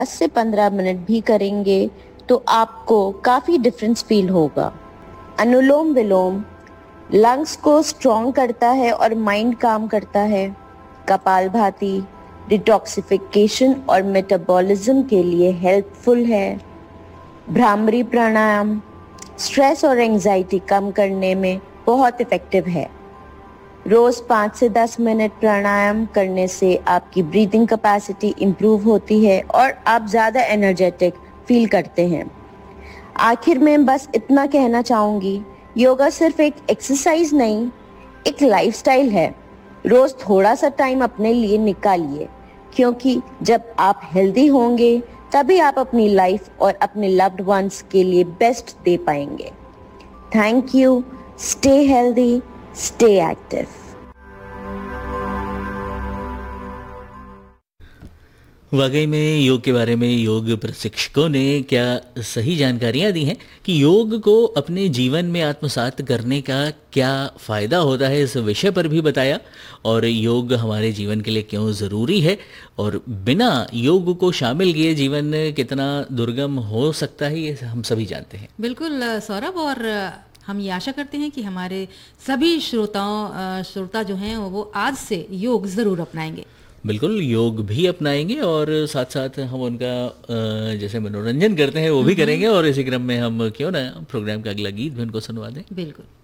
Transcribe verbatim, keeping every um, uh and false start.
दस से पंद्रह मिनट भी करेंगे तो आपको काफ़ी डिफरेंस फील होगा। अनुलोम विलोम लंग्स को स्ट्रॉन्ग करता है और माइंड काम करता है। कपालभाति डिटॉक्सिफिकेशन और मेटाबॉलिज्म के लिए हेल्पफुल है। भ्रामरी प्राणायाम स्ट्रेस और एंजाइटी कम करने में बहुत इफेक्टिव है। रोज पाँच से दस मिनट प्राणायाम करने से आपकी ब्रीदिंग कैपेसिटी इंप्रूव होती है और आप ज़्यादा एनर्जेटिक फील करते हैं। आखिर में बस इतना कहना चाहूँगी, योगा सिर्फ एक एक्सरसाइज नहीं, एक लाइफस्टाइल है। रोज थोड़ा सा टाइम अपने लिए निकालिए, क्योंकि जब आप हेल्दी होंगे तभी आप अपनी लाइफ और अपने लव्ड वंस के लिए बेस्ट दे पाएंगे। Thank you. Stay healthy, stay active. वाकई में योग के बारे में योग प्रशिक्षकों ने क्या सही जानकारियां दी हैं कि योग को अपने जीवन में आत्मसात करने का क्या फ़ायदा होता है, इस विषय पर भी बताया। और योग हमारे जीवन के लिए क्यों ज़रूरी है और बिना योग को शामिल किए जीवन कितना दुर्गम हो सकता है, ये हम सभी जानते हैं। बिल्कुल अ, सौरभ, और अ, हम ये आशा करते हैं कि हमारे सभी श्रोताओं अ, श्रोता जो हैं वो आज से योग ज़रूर अपनाएंगे। बिल्कुल, योग भी अपनाएंगे और साथ साथ हम उनका अ, जैसे मनोरंजन करते हैं वो भी करेंगे। और इसी क्रम में हम क्यों ना प्रोग्राम का अगला गीत भी उनको सुनवा दें। बिल्कुल।